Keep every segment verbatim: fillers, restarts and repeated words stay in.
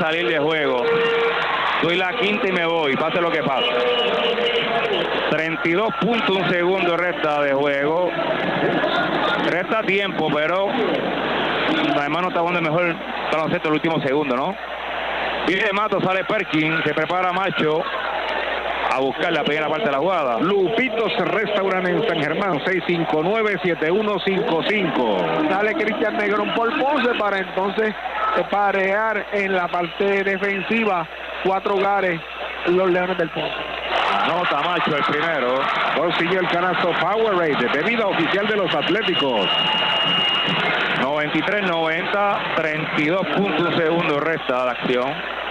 salir de juego. Soy la quinta y me voy, pase lo que pase. treinta y dos puntos, un segundo resta de juego. Resta tiempo, pero además no está jugando el mejor baloncesto el último segundo, ¿no? Viene Mato, sale Perkins, se prepara Macho a buscar la primera parte de la jugada. Lupitos Restaurant en San Germán, seis cinco nueve, siete uno cinco cinco. Sale Cristian Negrón por Ponce para entonces parear en la parte defensiva cuatro hogares los Leones del Ponce. Anota Macho el primero. Consigue el canasto Powerade, bebida oficial de los Atléticos. noventa y tres noventa, treinta y dos puntos, un segundo resta la acción.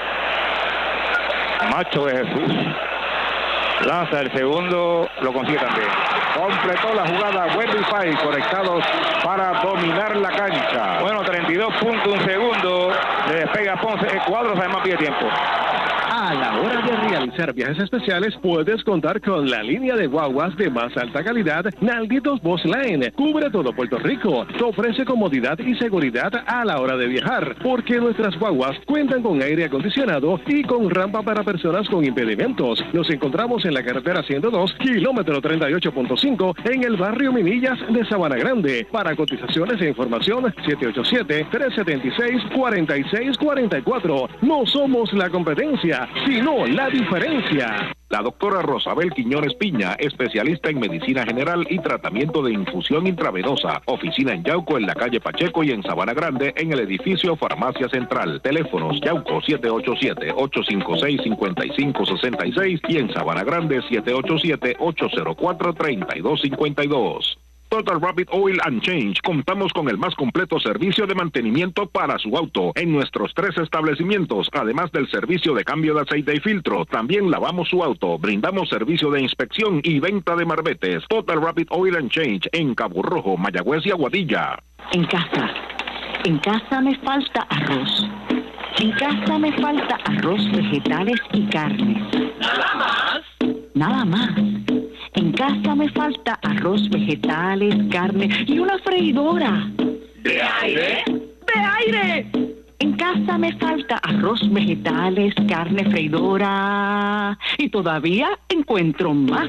Macho de Jesús lanza el segundo, lo consigue también. Completó la jugada Wi-Fi, conectados para dominar la cancha. Bueno, treinta y dos puntos, un segundo, le despega Ponce, el cuadro además pide tiempo. A la hora de realizar viajes especiales, puedes contar con la línea de guaguas de más alta calidad, Nalditos Bus Line. Cubre todo Puerto Rico. Te ofrece comodidad y seguridad a la hora de viajar, porque nuestras guaguas cuentan con aire acondicionado y con rampa para personas con impedimentos. Nos encontramos en la carretera ciento dos, kilómetro treinta y ocho punto cinco, en el barrio Minillas de Sabana Grande. Para cotizaciones e información, siete ocho siete, tres siete seis, cuatro seis cuatro cuatro. No somos la competencia, sino la diferencia. La doctora Rosabel Quiñones Piña, especialista en medicina general y tratamiento de infusión intravenosa. Oficina en Yauco, en la calle Pacheco, y en Sabana Grande, en el edificio Farmacia Central. Teléfonos: Yauco siete ocho siete, ocho cinco seis, cinco cinco seis seis y en Sabana Grande siete ocho siete, ocho cero cuatro, tres dos cinco dos. Total Rapid Oil and Change. Contamos con el más completo servicio de mantenimiento para su auto en nuestros tres establecimientos, además del servicio de cambio de aceite y filtro. También lavamos su auto, brindamos servicio de inspección y venta de marbetes. Total Rapid Oil and Change en Cabo Rojo, Mayagüez y Aguadilla. En casa, en casa me falta arroz. En casa me falta arroz, vegetales y carnes. ¿Nada más? Nada más. En casa me falta arroz, vegetales, carne y una freidora. ¿De aire? ¡De aire! En casa me falta arroz, vegetales, carne, freidora. Y todavía encuentro más.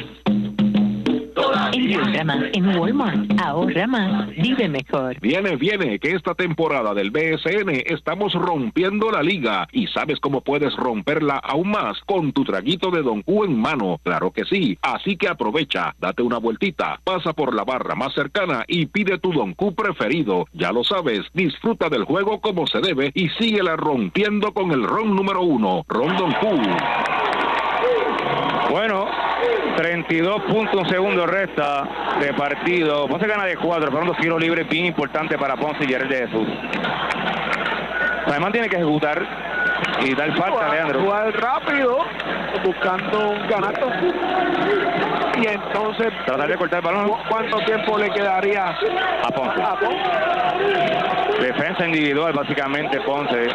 Todavía. Encuentra más en Walmart. Ahorra más, vive mejor. Viene, viene, que esta temporada del B S N estamos rompiendo la liga. ¿Y sabes cómo puedes romperla aún más? Con tu traguito de Don Q en mano. Claro que sí. Así que aprovecha, date una vueltita, pasa por la barra más cercana y pide tu Don Q preferido. Ya lo sabes, disfruta del juego como se debe y síguela rompiendo con el ron número uno, Ron Don Q. Bueno, treinta y dos puntos, un segundo resta de partido. Ponce gana de cuatro, pero dos tiros libres bien importantes para Ponce y Yerel de Jesús. Además tiene que ejecutar y dar falta, jugar, Leandro. Jugar rápido, buscando un canasto. Y entonces, tratar de cortar el balón. ¿Cuánto tiempo le quedaría a Ponce? A Ponce. Defensa individual, básicamente, Ponce.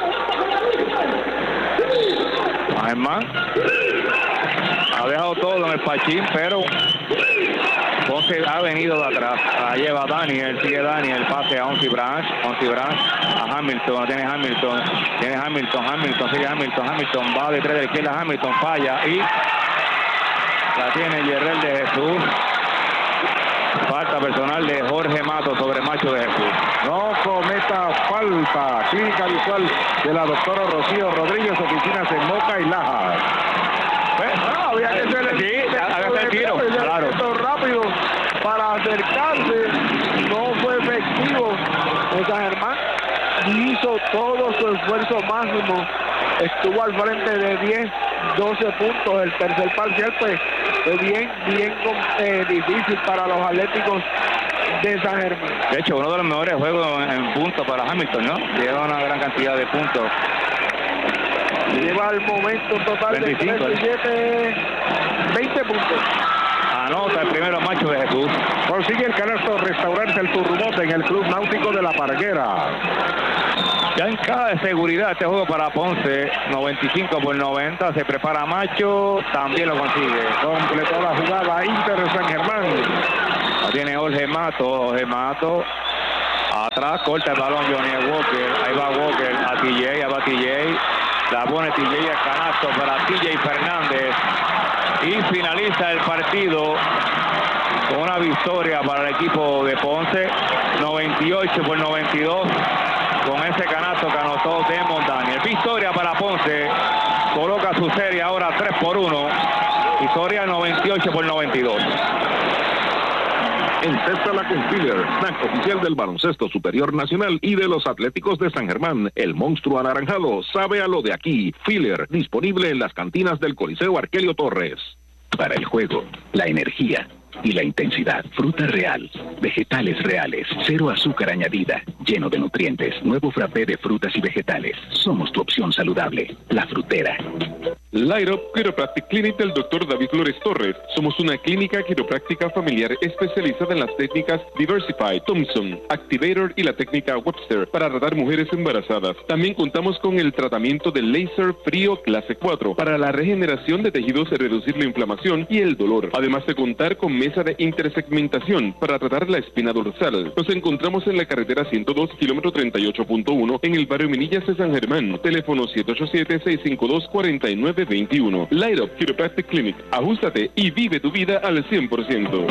Además, ha dejado todo en el pachín, pero Ponce ha venido de atrás. La lleva Daniel, sigue Daniel, pase a Onsi Branch, Onsi Branch a Hamilton, tiene Hamilton, tiene Hamilton, Hamilton, sigue Hamilton, Hamilton va de tres de la izquierda, Hamilton falla y la tiene Yerel de Jesús. Falta personal de Jorge Mato sobre Macho de Jesús. No cometa falta. Clínica visual de la doctora Rocío Rodríguez, oficinas en Moca y Lajas. No, había que hacerle sí, haga el tiro, claro. Rápido para acercarse, no fue efectivo. O San Germán hizo todo su esfuerzo máximo, estuvo al frente de diez, doce puntos. El tercer parcial pues fue bien, bien eh, difícil para los Atléticos de San Germán. De hecho, uno de los mejores juegos en puntos para Hamilton, ¿no? Lleva una gran cantidad de puntos. Lleva el momento total veinticinco, de veintisiete, veinte puntos. Anota el primero Macho de Jesús. Consigue el canasto Restaurante El Turrubote en el Club Náutico de La Parguera. Ya en cada de seguridad este juego para Ponce, noventa y cinco por noventa, se prepara Macho, también lo consigue. Completó la jugada Inter de San Germán. La tiene Jorge Mato, Jorge Mato. Atrás corta el balón Johnny Walker, ahí va Walker, a T J, a va T J. La pone T J al canasto para T J Fernández. Y finaliza el partido con una victoria para el equipo de Ponce, noventa y ocho por noventa y dos, con ese canasto que anotó Demond Daniel. Victoria para Ponce, coloca su serie ahora tres por uno, victoria noventa y ocho por noventa y dos. Encéstala con Filler, snack oficial del baloncesto superior nacional y de los Atléticos de San Germán. El monstruo anaranjado sabe a lo de aquí. Filler, disponible en las cantinas del Coliseo Arquelio Torres. Para el juego, la energía y la intensidad. Fruta real, vegetales reales, cero azúcar añadida, lleno de nutrientes. Nuevo frappé de frutas y vegetales. Somos tu opción saludable. La Frutera. Light Up Chiropractic Clinic del doctor David Flores Torres. Somos una clínica quiropráctica familiar especializada en las técnicas Diversify, Thompson, Activator y la técnica Webster para tratar mujeres embarazadas. También contamos con el tratamiento de láser frío clase cuatro para la regeneración de tejidos y reducir la inflamación y el dolor. Además de contar con mesa de intersegmentación para tratar la espina dorsal. Nos encontramos en la carretera ciento dos, kilómetro treinta y ocho punto uno, en el barrio Minillas de San Germán. Teléfono siete ocho siete, seis cinco dos, cuatro nueve dos uno. Light Up Chiropractic Clinic. Ajústate y vive tu vida al cien por ciento.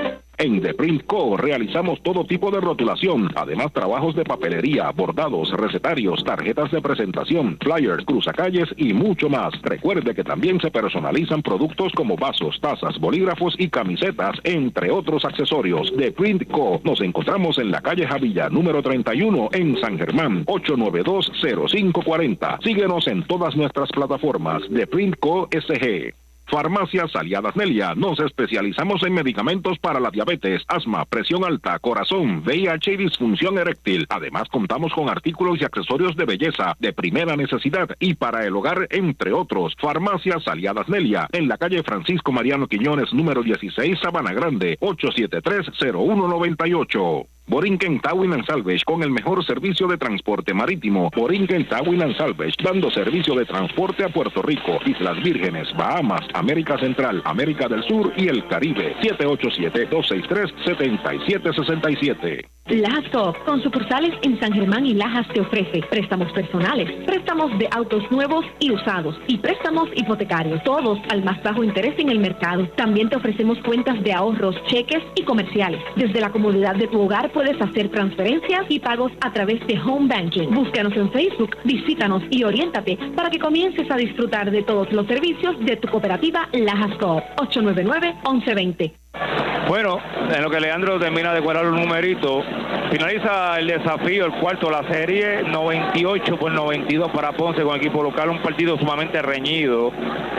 En The Print Co. realizamos todo tipo de rotulación, además trabajos de papelería, bordados, recetarios, tarjetas de presentación, flyers, cruzacalles y mucho más. Recuerde que también se personalizan productos como vasos, tazas, bolígrafos y camisetas, entre otros accesorios. The Print Co. Nos encontramos en la calle Javilla, número treinta y uno, en San Germán, ocho nueve dos, cero cinco cuatro cero. Síguenos en todas nuestras plataformas. The Print Co. S G. Farmacias Aliadas Nelia. Nos especializamos en medicamentos para la diabetes, asma, presión alta, corazón, V I H y disfunción eréctil. Además, contamos con artículos y accesorios de belleza de primera necesidad y para el hogar, entre otros. Farmacias Aliadas Nelia, en la calle Francisco Mariano Quiñones, número dieciséis, Sabana Grande, ocho siete tres, cero uno nueve ocho. Borinquen Towing and Salvage, con el mejor servicio de transporte marítimo. Borinquen Towing and Salvage, dando servicio de transporte a Puerto Rico, Islas Vírgenes, Bahamas, América Central, América del Sur y el Caribe. siete ocho siete, dos seis tres, siete siete seis siete. Lajas Coop, con sucursales en San Germán y Lajas, te ofrece préstamos personales, préstamos de autos nuevos y usados y préstamos hipotecarios, todos al más bajo interés en el mercado. También te ofrecemos cuentas de ahorros, cheques y comerciales. Desde la comodidad de tu hogar puedes hacer transferencias y pagos a través de Home Banking. Búscanos en Facebook, visítanos y oriéntate para que comiences a disfrutar de todos los servicios de tu cooperativa Lajas Coop. ocho nueve nueve, once veinte. Bueno, en lo que Leandro termina de cuadrar un numerito, finaliza el desafío, el cuarto de la serie, noventa y ocho por noventa y dos para Ponce con equipo local, un partido sumamente reñido,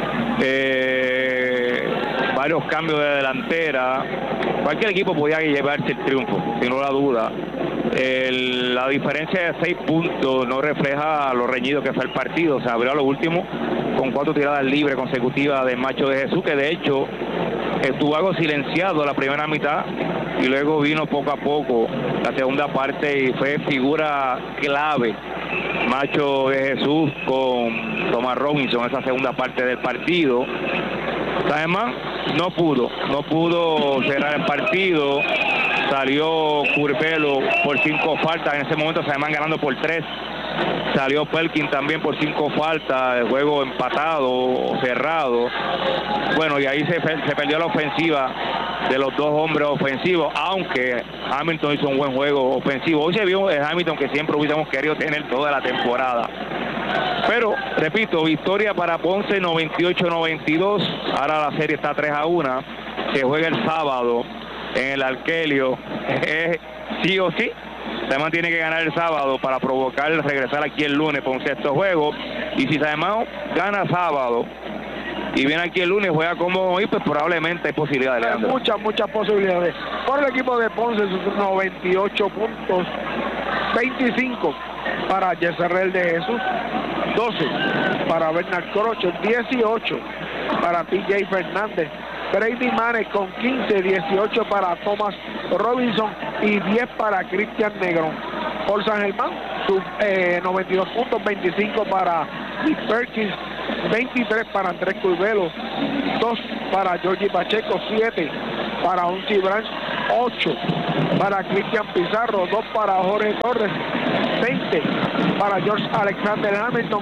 eh, varios cambios de delantera, cualquier equipo podía llevarse el triunfo, sin lugar a duda. El, la diferencia de seis puntos no refleja lo reñido que fue el partido, se abrió a lo último con cuatro tiradas libres consecutivas de Macho de Jesús, que de hecho estuvo algo silenciado la primera mitad y luego vino poco a poco la segunda parte y fue figura clave Macho de Jesús con Thomas Robinson esa segunda parte del partido. Además no pudo, no pudo cerrar el partido, salió Curbelo por cinco faltas, en ese momento se van ganando por tres. Salió Perkin también por cinco faltas, el juego empatado o cerrado. Bueno, y ahí se, se perdió la ofensiva de los dos hombres ofensivos, aunque Hamilton hizo un buen juego ofensivo. Hoy se vio el Hamilton que siempre hubiésemos querido tener toda la temporada. Pero, repito, victoria para Ponce, noventa y ocho noventa y dos. Ahora la serie está tres a uno. Se juega el sábado en el Arquelio. Eh, sí o sí. Además tiene que ganar el sábado para provocar regresar aquí el lunes por un sexto juego. Y si además gana sábado y viene aquí el lunes, juega como hoy, pues probablemente hay posibilidades. Hay muchas, muchas posibilidades. Por el equipo de Ponce, sus noventa y ocho puntos, veinticinco para Yeserrel de Jesús, doce para Bernard Crocho, dieciocho para T J Fernández, Brady Manes con quince, dieciocho para Thomas Robinson y diez para Cristian Negrón. Por San Germán, sus eh, noventa y dos puntos, veinticinco para Nick Perkins, veintitrés para Andrés Curbelo, dos para Georgie Pacheco, siete para Onsi Branch, ocho para Cristian Pizarro, dos para Jorge Torres, veinte para George Alexander Hamilton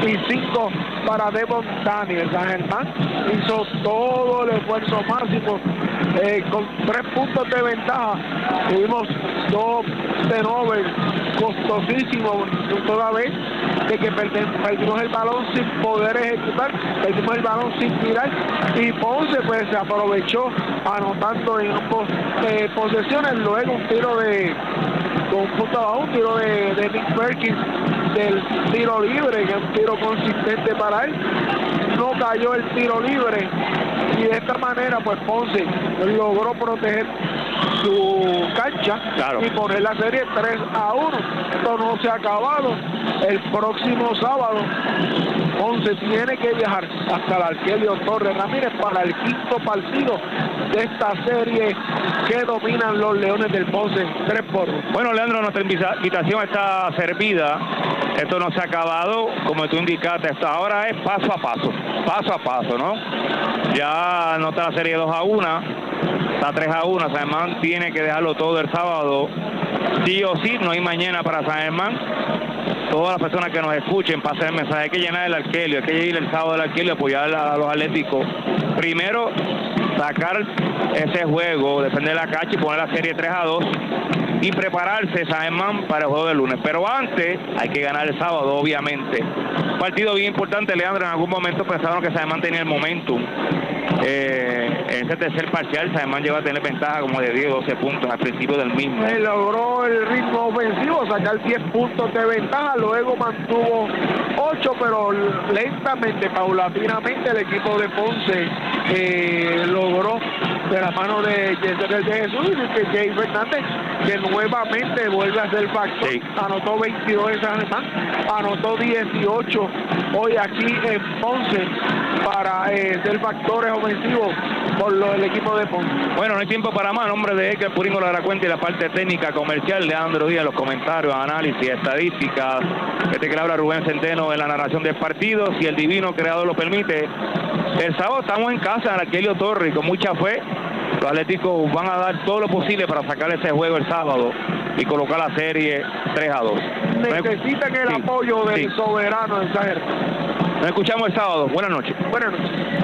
y cinco para Devon Daniel. San Germán hizo todo el esfuerzo máximo eh, con tres puntos de ventaja. Tuvimos dos turnovers costosísimos toda vez de que perdimos el balón sin poder ejecutar, perdimos el balón sin tirar, y Ponce pues se aprovechó anotando en ambos eh, posesiones. Luego un tiro de con un punto abajo, un tiro de, de Nick Perkins del tiro libre, que es un tiro consistente para él. No cayó el tiro libre y de esta manera pues Ponce logró proteger su cancha, claro, y poner la serie tres a uno. Esto no se ha acabado. El próximo sábado Ponce tiene que viajar hasta el Arquelio Torres Ramírez para el quinto partido de esta serie que dominan los Leones del Ponce tres por uno. Bueno, Leandro, nuestra invitación está servida. Esto no se ha acabado, como tú indicaste, hasta ahora es paso a paso, paso a paso, ¿no? Ya no está la serie dos a uno, está tres a uno. San Germán tiene que dejarlo todo el sábado, sí o sí. No hay mañana para San Germán. Todas las personas que nos escuchen, pasen el mensaje. Hay que llenar el Arquelio, hay que ir el sábado del Arquelio, apoyar a los atléticos. Primero, sacar ese juego, defender la cancha y poner la serie tres a dos y prepararse San Germán para el juego del lunes. Pero antes hay que ganar el sábado, obviamente. Un partido bien importante, Leandro. En algún momento pensaron que San Germán tenía el momentum. Eh, en ese tercer parcial San Germán llegó a tener ventaja como de diez, doce puntos al principio del mismo. Él logró el ritmo ofensivo, sacar diez puntos de ventaja, luego mantuvo ocho, pero lentamente, paulatinamente el equipo de Ponce eh, logró, de la mano de, de, de, de Jesús, que Jay Fernández, que nuevamente vuelve a ser factor, sí. Anotó veintidós en San Germán, anotó dieciocho hoy aquí en Ponce para eh, ser factores ofensivos por lo del equipo de Ponce. Bueno, no hay tiempo para más. Nombre de Edgar Puringo de la cuenta y la parte técnica comercial, Leandro Díaz, los comentarios, análisis, estadísticas. Este que le habla Rubén Centeno en la narración del partido, si el divino creador lo permite. El sábado estamos en casa en Arquelio Torres y con mucha fe los atléticos van a dar todo lo posible para sacar ese juego el sábado y colocar la serie tres a dos. Necesitan el sí, apoyo del sí. soberano de San Germán. Nos escuchamos el sábado. Buenas noches. Buenas noches.